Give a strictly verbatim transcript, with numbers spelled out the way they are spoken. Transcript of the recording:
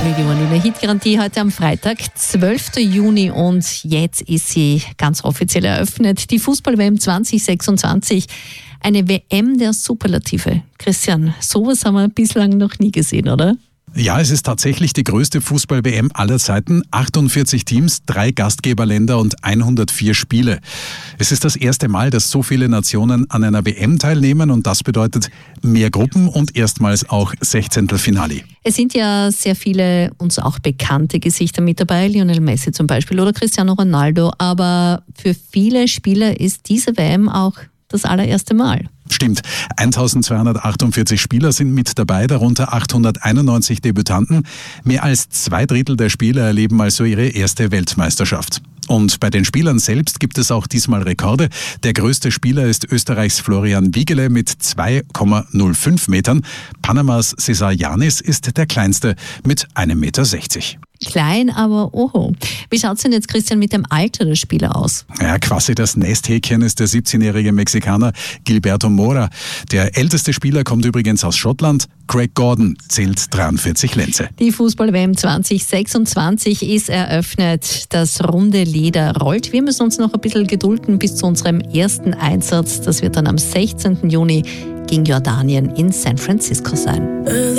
Radio Vanille Hitgarantie heute am Freitag, zwölften Juni, und jetzt ist sie ganz offiziell eröffnet. Die Fußball-W M zwanzig sechsundzwanzig, eine W M der Superlative. Christian, sowas haben wir bislang noch nie gesehen, oder? Ja, es ist tatsächlich die größte Fußball-W M aller Zeiten. achtundvierzig Teams, drei Gastgeberländer und hundertvier Spiele. Es ist das erste Mal, dass so viele Nationen an einer W M teilnehmen, und das bedeutet mehr Gruppen und erstmals auch Sechzehntelfinale. Es sind ja sehr viele uns auch bekannte Gesichter mit dabei, Lionel Messi zum Beispiel oder Cristiano Ronaldo, aber für viele Spieler ist diese W M auch das allererste Mal. Stimmt. eintausendzweihundertachtundvierzig Spieler sind mit dabei, darunter achthunderteinundneunzig Debütanten. Mehr als zwei Drittel der Spieler erleben also ihre erste Weltmeisterschaft. Und bei den Spielern selbst gibt es auch diesmal Rekorde. Der größte Spieler ist Österreichs Florian Wiegele mit zwei Komma null fünf Metern. Panamas Cesar Yanis ist der kleinste mit einem Meter sechzig. Klein, aber oho. Wie schaut es denn jetzt, Christian, mit dem Alter der Spieler aus? Ja, quasi das Nesthäkchen ist der siebzehnjährige Mexikaner Gilberto Mora. Der älteste Spieler kommt übrigens aus Schottland. Craig Gordon zählt dreiundvierzig Lenze. Die Fußball-W M zwanzig sechsundzwanzig ist eröffnet. Das runde Leder rollt. Wir müssen uns noch ein bisschen gedulden bis zu unserem ersten Einsatz. Das wird dann am sechzehnten Juni gegen Jordanien in San Francisco sein.